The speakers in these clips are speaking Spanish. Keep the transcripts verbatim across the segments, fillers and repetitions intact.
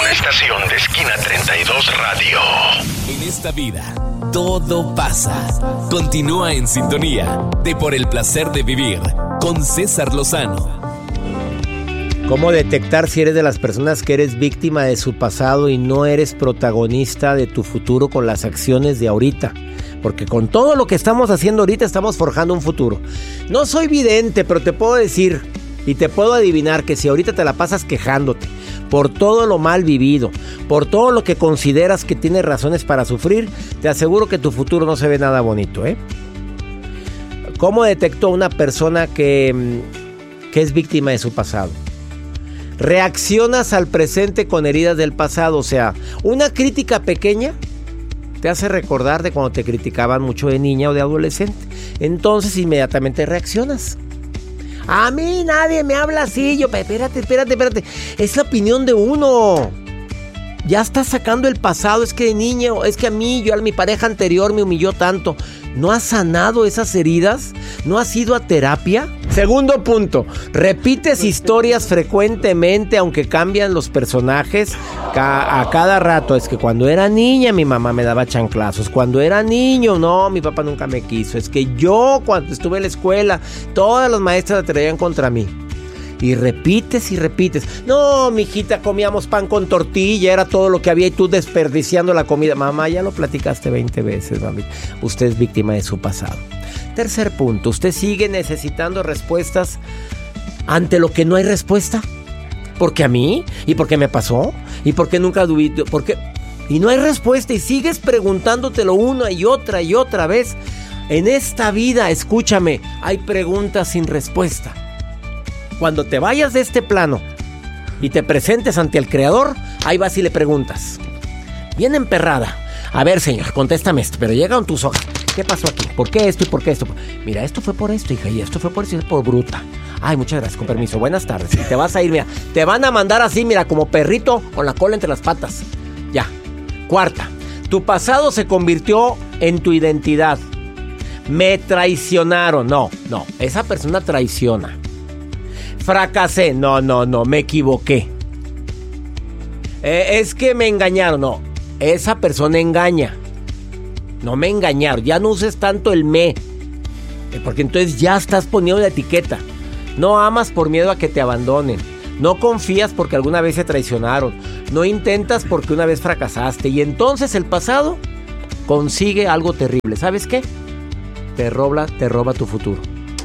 Una estación de Esquina treinta y dos Radio. En esta vida, todo pasa. Continúa en sintonía de Por el Placer de Vivir con César Lozano. ¿Cómo detectar si eres de las personas que eres víctima de su pasado y no eres protagonista de tu futuro con las acciones de ahorita? Porque con todo lo que estamos haciendo ahorita estamos forjando un futuro. No soy vidente, pero te puedo decir y te puedo adivinar que si ahorita te la pasas quejándote por todo lo mal vivido, por todo lo que consideras que tienes razones para sufrir, te aseguro que tu futuro no se ve nada bonito, ¿eh? ¿Cómo detectó una persona que, que es víctima de su pasado? Reaccionas al presente con heridas del pasado. O sea, una crítica pequeña te hace recordar de cuando te criticaban mucho de niña o de adolescente. Entonces inmediatamente reaccionas. A mí nadie me habla así. Yo, espérate, espérate, espérate. Es la opinión de uno. Ya estás sacando el pasado. Es que de niño, es que a mí, yo a mi pareja anterior me humilló tanto. ¿No has sanado esas heridas? ¿No has ido a terapia? Segundo punto, repites historias frecuentemente aunque cambian los personajes ca- a cada rato. Es que cuando era niña mi mamá me daba chanclazos. Cuando era niño, no, mi papá nunca me quiso. Es que yo cuando estuve en la escuela, todas las maestras la traían contra mí. Y repites y repites. No, mijita, comíamos pan con tortilla, era todo lo que había y tú desperdiciando la comida. Mamá, ya lo platicaste veinte veces, mami. Usted es víctima de su pasado. Tercer punto, usted sigue necesitando respuestas ante lo que no hay respuesta. ¿Por qué a mí? ¿Y por qué me pasó? ¿Y por qué nunca dudé? ¿Por qué? Y no hay respuesta y sigues preguntándotelo una y otra y otra vez. En esta vida, escúchame, hay preguntas sin respuesta. Cuando te vayas de este plano y te presentes ante el Creador, ahí vas y le preguntas. Bien emperrada. A ver, señor, contéstame esto, pero llegan tus ojos. ¿Qué pasó aquí? ¿Por qué esto y por qué esto? Mira, esto fue por esto, hija, y esto fue por eso y por bruta. Ay, muchas gracias, con permiso. Buenas tardes. Y te vas a ir, mira, te van a mandar así, mira, como perrito con la cola entre las patas. Ya. Cuarta, tu pasado se convirtió en tu identidad. Me traicionaron. No, no, esa persona traiciona. Fracasé. No, no, no, me equivoqué. Eh, es que me engañaron. No, esa persona engaña. No me engañaron. Ya no uses tanto el me. Eh, porque entonces ya estás poniendo la etiqueta. No amas por miedo a que te abandonen. No confías porque alguna vez se traicionaron. No intentas porque una vez fracasaste. Y entonces el pasado consigue algo terrible. ¿Sabes qué? Te roba, te roba tu futuro.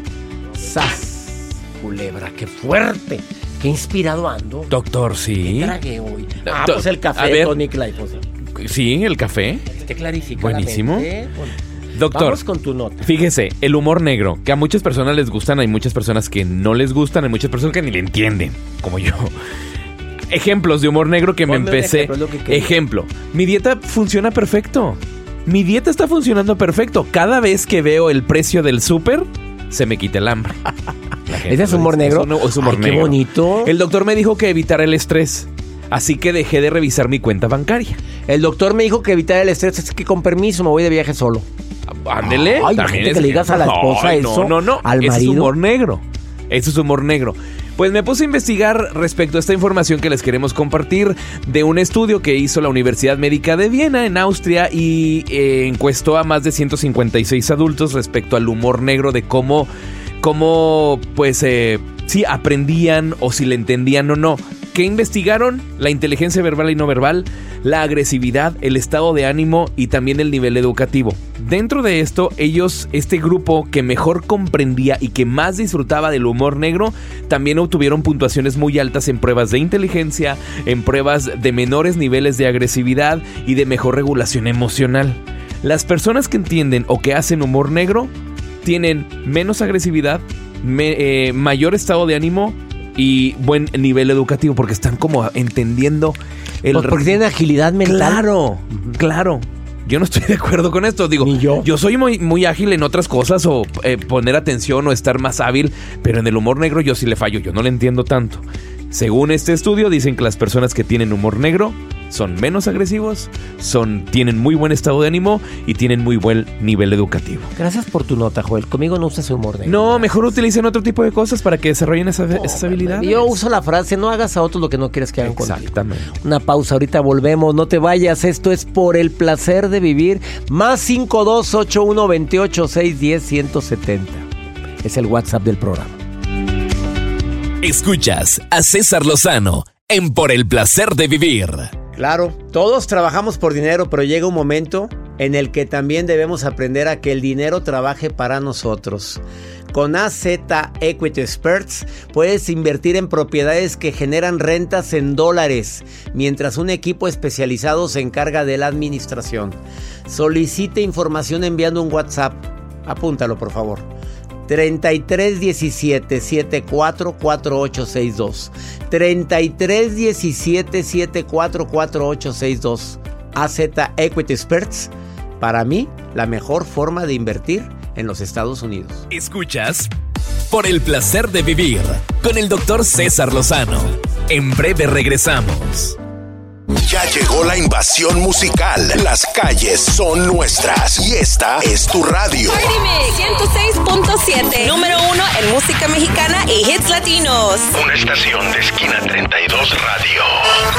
¡Sas! Culebra, qué fuerte, qué inspirado ando. Doctor, sí. ¿Qué tragué hoy? Ah, Do- pues el café de Tonic Life. Pues. Sí, el café. Te clarifica. Buenísimo. Pues, doctor, vamos con tu nota. Fíjese, el humor negro, que a muchas personas les gustan, hay muchas personas que no les gustan, hay muchas personas que ni le entienden, como yo. Ejemplos de humor negro que Ponme me empecé. Ejemplo, ejemplo, mi dieta funciona perfecto. Mi dieta está funcionando perfecto. Cada vez que veo el precio del súper, se me quita el hambre. ¿Ese es humor negro? Es, es humor Ay, negro. Qué bonito. El doctor me dijo que evitara el estrés, así que dejé de revisar mi cuenta bancaria. El doctor me dijo que evitar el estrés es que con permiso me voy de viaje solo. Ándele. Ay, imagínate que le digas a la esposa Ay, eso. No, no, no. Al Ese marido. es humor negro. Eso es humor negro. Pues me puse a investigar respecto a esta información que les queremos compartir de un estudio que hizo la Universidad Médica de Viena en Austria y eh, encuestó a más de ciento cincuenta y seis adultos respecto al humor negro, de cómo, cómo pues, eh, si aprendían o si le entendían o no. ¿Qué investigaron? La inteligencia verbal y no verbal, la agresividad, el estado de ánimo y también el nivel educativo. Dentro de esto, ellos, este grupo que mejor comprendía y que más disfrutaba del humor negro, también obtuvieron puntuaciones muy altas en pruebas de inteligencia, en pruebas de menores niveles de agresividad y de mejor regulación emocional. Las personas que entienden o que hacen humor negro tienen menos agresividad, me, eh, mayor estado de ánimo y buen nivel educativo, porque están como entendiendo el... Pues porque tienen agilidad mental. Claro, claro. Yo no estoy de acuerdo con esto. Digo, Ni yo. yo soy muy, muy ágil en otras cosas o eh, poner atención o estar más hábil, pero en el humor negro yo sí le fallo. Yo no le entiendo tanto. Según este estudio, dicen que las personas que tienen humor negro son menos agresivos, son, tienen muy buen estado de ánimo y tienen muy buen nivel educativo. Gracias por tu nota, Joel. Conmigo no usas humor negro. No, mejor utilicen otro tipo de cosas para que desarrollen esa, No, esas habilidades. Yo uso la frase, no hagas a otros lo que no quieres que hagan contigo. Exactamente. Una pausa, ahorita volvemos, no te vayas. Esto es Por el Placer de Vivir. Más cinco dos ocho uno dos ocho seis uno cero uno siete cero. Es el WhatsApp del programa. Escuchas a César Lozano en Por el Placer de Vivir. Claro, todos trabajamos por dinero, pero llega un momento en el que también debemos aprender a que el dinero trabaje para nosotros. Con A Z Equity Experts puedes invertir en propiedades que generan rentas en dólares, mientras un equipo especializado se encarga de la administración. Solicite información enviando un WhatsApp. Apúntalo, por favor. treinta y tres diecisiete setenta y cuatro cuarenta y ocho sesenta y dos. treinta y tres diecisiete setenta y cuatro cuarenta y ocho sesenta y dos. A Z Equity Experts, para mí, la mejor forma de invertir en los Estados Unidos. Escuchas Por el Placer de Vivir con el doctor César Lozano. En breve regresamos. Ya llegó la invasión musical. Las calles son nuestras y esta es tu radio. Party Mix ciento seis punto siete, número uno en música mexicana y hits latinos. Una estación de Esquina treinta y dos Radio.